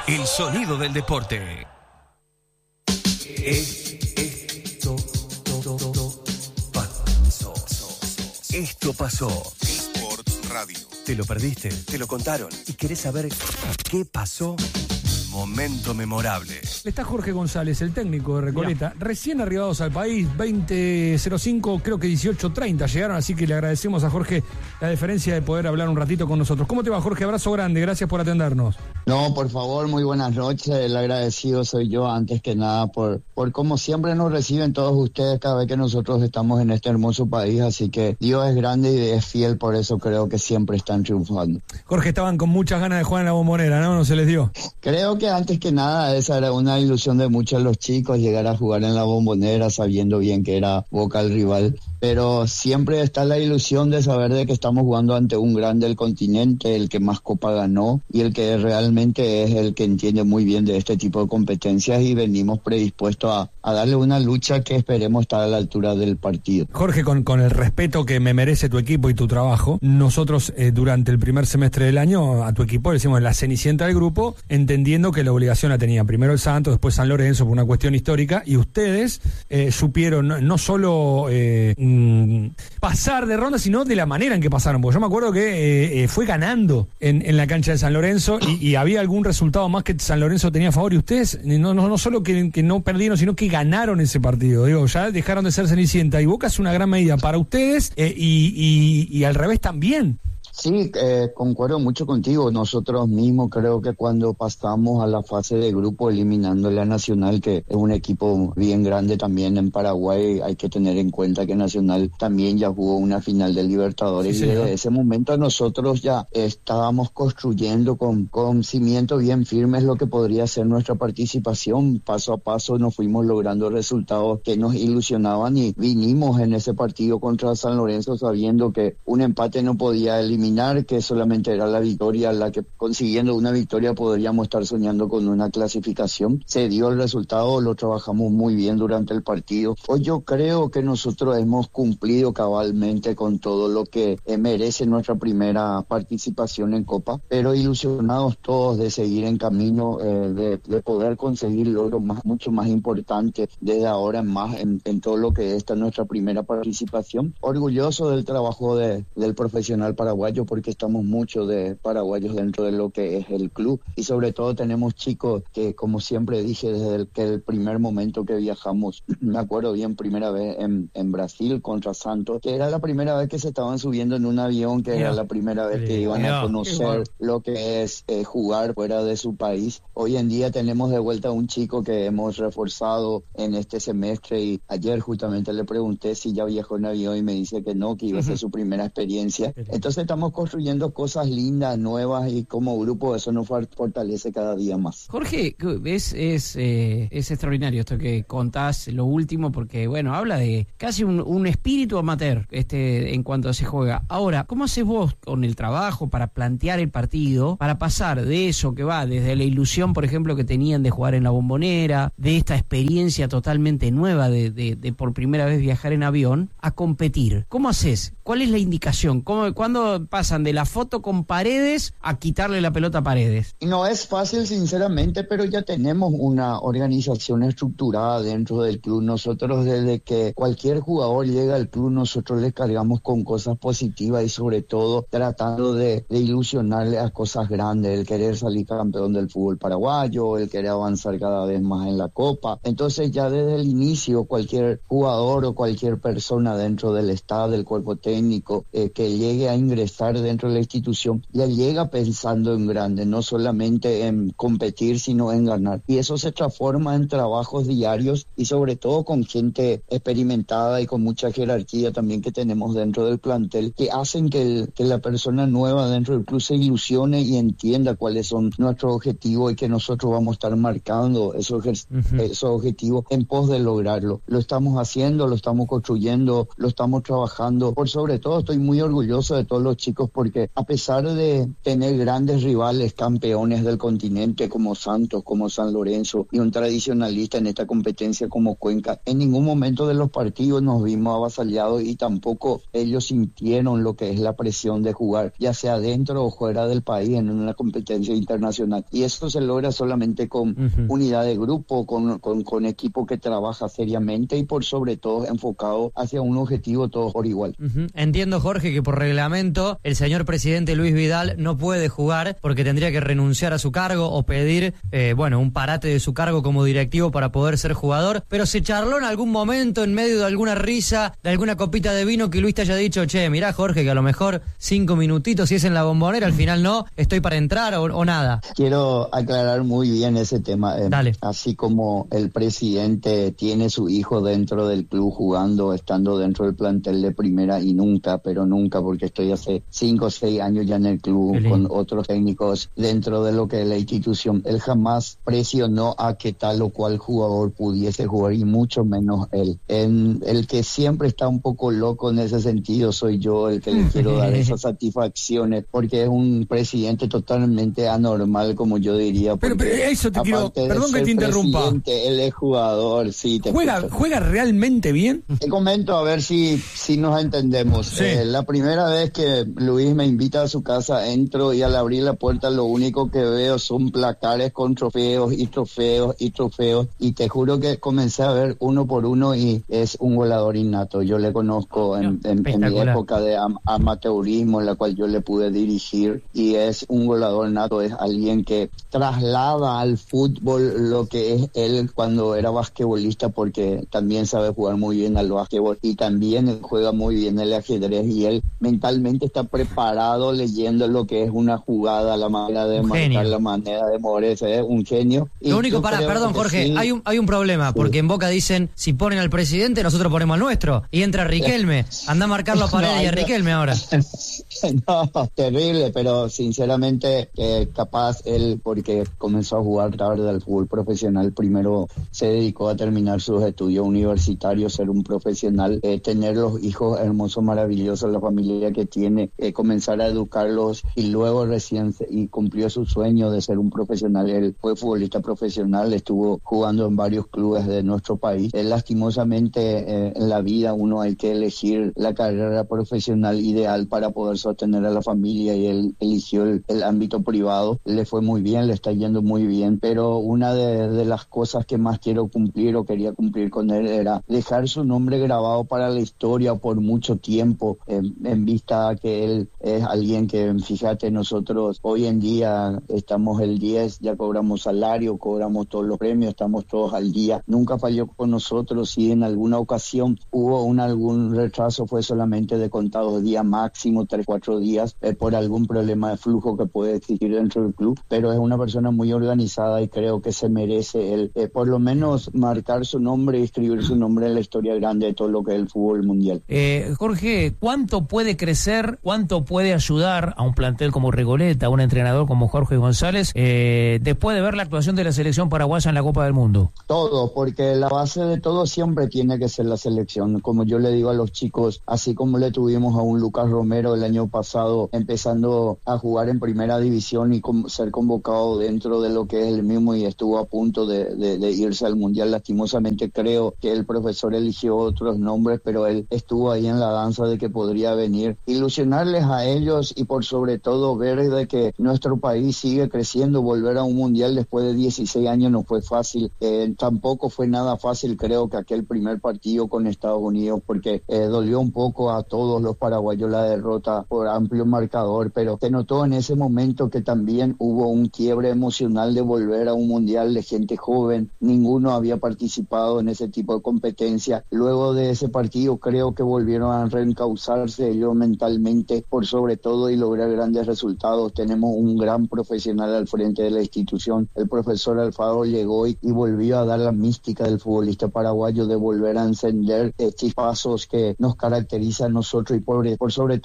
El sonido del deporte. Esto pasó. Sports Radio. ¿Te lo perdiste? ¿Te lo contaron? ¿Y querés saber qué pasó? Momento memorable. Está Jorge González, el técnico de Recoleta, recién arribados al país, 20:05, creo que 18:30 llegaron, así que le agradecemos a Jorge la deferencia de poder hablar un ratito con nosotros. ¿Cómo te va, Jorge? Abrazo grande, gracias por atendernos. No, por favor, muy buenas noches. El agradecido soy yo, antes que nada, por como siempre nos reciben todos ustedes cada vez que nosotros estamos en este hermoso país, así que Dios es grande y es fiel, por eso creo que siempre están triunfando. Jorge, estaban con muchas ganas de jugar en la Bombonera, ¿no? ¿No se les dio? Creo que antes que nada esa era una ilusión de muchos de los chicos, llegar a jugar en la Bombonera sabiendo bien que era Boca el rival, pero siempre está la ilusión de saber de que estamos jugando ante un grande del continente, el que más copa ganó y el que realmente es el que entiende muy bien de este tipo de competencias, y venimos predispuestos a darle una lucha que esperemos estar a la altura del partido. Jorge, con el respeto que me merece tu equipo y tu trabajo, nosotros durante el primer semestre del año a tu equipo le decimos la cenicienta del grupo, entendiendo que la obligación la tenía primero el Santos, después San Lorenzo por una cuestión histórica, y ustedes supieron no solo pasar de ronda, sino de la manera en que pasaron, porque yo me acuerdo que fue ganando en la cancha de San Lorenzo y había algún resultado más que San Lorenzo tenía a favor, y ustedes no solo que no perdieron, sino que ganaron ese partido. Digo, ya dejaron de ser cenicienta, y Boca es una gran medida para ustedes y al revés también. Sí, concuerdo mucho contigo. Nosotros mismos creo que cuando pasamos a la fase de grupo eliminándole a Nacional, que es un equipo bien grande también en Paraguay, hay que tener en cuenta que Nacional también ya jugó una final de Libertadores, sí, y desde ese momento nosotros ya estábamos construyendo con cimientos bien firmes lo que podría ser nuestra participación. Paso a paso nos fuimos logrando resultados que nos ilusionaban, y vinimos en ese partido contra San Lorenzo sabiendo que un empate no podía eliminar, que solamente era la victoria, la que consiguiendo una victoria podríamos estar soñando con una clasificación. Se dio el resultado, lo trabajamos muy bien durante el partido. Hoy yo creo que nosotros hemos cumplido cabalmente con todo lo que merece nuestra primera participación en Copa, pero ilusionados todos de seguir en camino, de poder conseguir logros mucho más importantes desde ahora en más en todo lo que es nuestra primera participación. Orgulloso del trabajo del profesional paraguayo, porque estamos muchos de paraguayos dentro de lo que es el club, y sobre todo tenemos chicos que, como siempre dije desde el primer momento que viajamos, me acuerdo bien, primera vez en Brasil contra Santos, que era la primera vez que se estaban subiendo en un avión, que era la primera vez que iban a conocer lo que es jugar fuera de su país. Hoy en día tenemos de vuelta a un chico que hemos reforzado en este semestre, y ayer justamente le pregunté si ya viajó en avión y me dice que no, que iba a ser su primera experiencia. Entonces estamos construyendo cosas lindas, nuevas, y como grupo eso nos fortalece cada día más. Jorge, es extraordinario esto que contás, lo último, porque bueno, habla de casi un espíritu amateur en cuanto se juega. Ahora, ¿cómo haces vos con el trabajo para plantear el partido, para pasar de eso que va desde la ilusión, por ejemplo, que tenían de jugar en la Bombonera, de esta experiencia totalmente nueva de por primera vez viajar en avión, a competir? ¿Cómo haces? ¿Cuál es la indicación? ¿Cuándo pasan de la foto con Paredes a quitarle la pelota a Paredes? No es fácil, sinceramente, pero ya tenemos una organización estructurada dentro del club. Nosotros, desde que cualquier jugador llega al club, nosotros les cargamos con cosas positivas, y sobre todo tratando de ilusionarle a cosas grandes, el querer salir campeón del fútbol paraguayo, el querer avanzar cada vez más en la Copa. Entonces ya desde el inicio, cualquier jugador o cualquier persona dentro del staff, del cuerpo técnico, que llegue a ingresar dentro de la institución, ya llega pensando en grande, no solamente en competir, sino en ganar. Y eso se transforma en trabajos diarios, y sobre todo con gente experimentada y con mucha jerarquía también que tenemos dentro del plantel, que hacen que la persona nueva dentro del club se ilusione y entienda cuáles son nuestros objetivos, y que nosotros vamos a estar marcando esos objetivos en pos de lograrlo. Lo estamos haciendo, lo estamos construyendo, lo estamos trabajando. Por sobre todo estoy muy orgulloso de todos los chicos chicos, porque a pesar de tener grandes rivales, campeones del continente como Santos, como San Lorenzo y un tradicionalista en esta competencia como Cuenca, en ningún momento de los partidos nos vimos avasallados y tampoco ellos sintieron lo que es la presión de jugar, ya sea dentro o fuera del país en una competencia internacional. Y eso se logra solamente con unidad de grupo, con equipo que trabaja seriamente y por sobre todo enfocado hacia un objetivo todos por igual. Entiendo, Jorge, que por reglamento el señor presidente Luis Vidal no puede jugar porque tendría que renunciar a su cargo o pedir un parate de su cargo como directivo para poder ser jugador, pero se charló en algún momento en medio de alguna risa, de alguna copita de vino, que Luis te haya dicho, che, mirá, Jorge, que a lo mejor 5 minutitos, si es en la Bombonera, al final no, estoy para entrar o nada. Quiero aclarar muy bien ese tema. Dale. Así como el presidente tiene su hijo dentro del club jugando, estando dentro del plantel de primera y nunca, porque estoy hace 5 o 6 años ya en el club con otros técnicos dentro de lo que es la institución. Él jamás presionó a que tal o cual jugador pudiese jugar y mucho menos él. El que siempre está un poco loco en ese sentido soy yo, el que le quiero dar esas satisfacciones, porque es un presidente totalmente anormal, como yo diría. Pero eso te quiero, perdón que te interrumpa. Él es jugador, sí. ¿Juega realmente bien? Te comento a ver si nos entendemos. Sí. La primera vez que Luis me invita a su casa, entro y al abrir la puerta lo único que veo son placares con trofeos y te juro que comencé a ver uno por uno y es un goleador innato. Yo le conozco en mi época de amateurismo en la cual yo le pude dirigir y es un goleador nato, es alguien que traslada al fútbol lo que es él cuando era basquetbolista, porque también sabe jugar muy bien al básquetbol y también juega muy bien el ajedrez y él mentalmente está preparado leyendo lo que es una jugada, la manera de marcar, la manera de moverse, es un genio. Lo único, perdón Jorge, sí. hay un problema, porque en Boca dicen, si ponen al presidente, nosotros ponemos al nuestro, y entra Riquelme, anda a marcarlo a Paredes y a Riquelme ahora. No, terrible, pero sinceramente capaz él, porque comenzó a jugar tarde al fútbol profesional, primero se dedicó a terminar sus estudios universitarios, ser un profesional, tener los hijos hermosos, maravillosos, la familia que tiene, comenzar a educarlos y luego recién y cumplió su sueño de ser un profesional. Él fue futbolista profesional, estuvo jugando en varios clubes de nuestro país. Lastimosamente en la vida uno hay que elegir la carrera profesional ideal para poder sostener a la familia y él eligió el ámbito privado. Le fue muy bien, le está yendo muy bien, pero una de las cosas que más quiero cumplir o quería cumplir con él era dejar su nombre grabado para la historia por mucho tiempo, en vista a que él es alguien que, fíjate, nosotros hoy en día estamos el 10, ya cobramos salario, cobramos todos los premios, estamos todos al día, nunca falló con nosotros. Si en alguna ocasión hubo algún retraso, fue solamente de contados días, máximo 3-4 días, por algún problema de flujo que puede existir dentro del club, pero es una persona muy organizada y creo que se merece él, por lo menos marcar su nombre y escribir su nombre en la historia grande de todo lo que es el fútbol mundial. Jorge, ¿cuánto puede crecer, cuánto puede ayudar a un plantel como Regoleta, a un entrenador como Jorge González, después de ver la actuación de la selección paraguaya en la Copa del Mundo? Todo, porque la base de todo siempre tiene que ser la selección. Como yo le digo a los chicos, así como le tuvimos a un Lucas Romero el año pasado empezando a jugar en primera división y ser convocado dentro de lo que es el mismo y estuvo a punto de irse al Mundial. Lastimosamente creo que el profesor eligió otros nombres, pero él estuvo ahí en la danza de que podría venir. Ilusionarles a ellos y por sobre todo ver de que nuestro país sigue creciendo. Volver a un Mundial después de 16 años no fue fácil, tampoco fue nada fácil, creo que aquel primer partido con Estados Unidos, porque dolió un poco a todos los paraguayos la derrota por amplio marcador, pero se notó en ese momento que también hubo un quiebre emocional de volver a un Mundial de gente joven. Ninguno había participado en ese tipo de competencia. Luego de ese partido creo que volvieron a reencauzarse ellos mentalmente por sobre todo y lograr grandes resultados. Tenemos un gran profesional al frente de la institución. El profesor Alfaro llegó y volvió a dar la mística del futbolista paraguayo, de volver a encender chispazos que nos caracterizan a nosotros y por sobre todo dio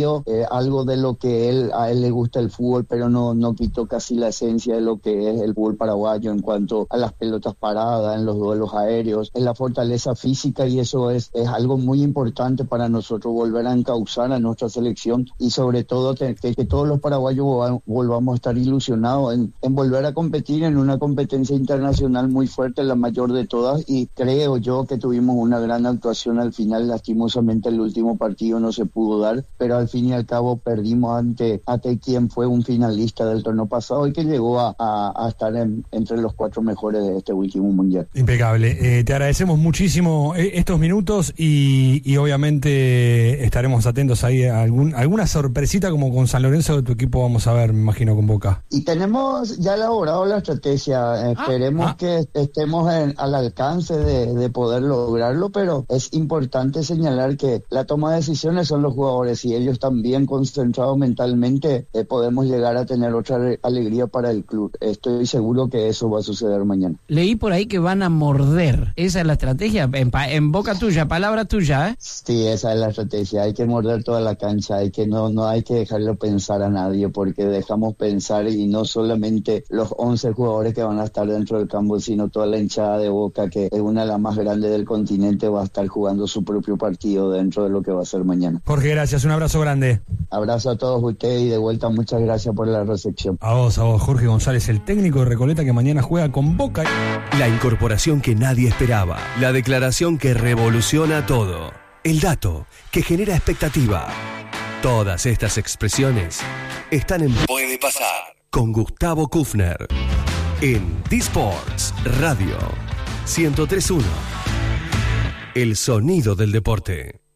cambió algo de lo que a él le gusta el fútbol, pero no quitó casi la esencia de lo que es el fútbol paraguayo en cuanto a las pelotas paradas, en los duelos aéreos, en la fortaleza física, y eso es algo muy importante para nosotros, volver a encauzar a nuestra selección y sobre todo que todos los paraguayos volvamos a estar ilusionados en volver a competir en una competencia internacional muy fuerte, la mayor de todas, y creo yo que tuvimos una gran actuación al final. Lastimosamente el último partido no se pudo dar, pero al fin y al cabo perdimos ante quien fue un finalista del torneo pasado y que llegó a estar entre los 4 mejores de este último mundial. Impecable. Te agradecemos muchísimo estos minutos y obviamente estaremos atentos ahí a alguna sorpresita como con San Lorenzo de tu equipo vamos a ver, me imagino, con Boca. Y tenemos ya elaborado la estrategia, esperemos que estemos al alcance de poder lograrlo, pero es importante señalar que la toma de decisiones son los jugadores y ellos también concentrados mentalmente podemos llegar a tener otra alegría para el club. Estoy seguro que eso va a suceder mañana. Leí por ahí que van a morder, esa es la estrategia, en boca tuya, palabra tuya, ¿eh? Sí, esa es la estrategia, hay que morder toda la cancha, no hay que dejarlo pensar a nadie, porque dejamos pensar y no solamente los 11 jugadores que van a estar dentro del campo, sino toda la hinchada de Boca, que es una de las más grandes del continente, va a estar jugando su propio partido dentro de lo que va a ser mañana. Jorge, gracias, un abrazo grande. Abrazo a todos ustedes y de vuelta muchas gracias por la recepción. A vos, Jorge González, el técnico de Recoleta que mañana juega con Boca. La incorporación que nadie esperaba, la declaración que revoluciona todo, el dato que genera expectativa. Todas estas expresiones están en Puede Pasar con Gustavo Kufner en D-Sports Radio 103.1. El sonido del deporte.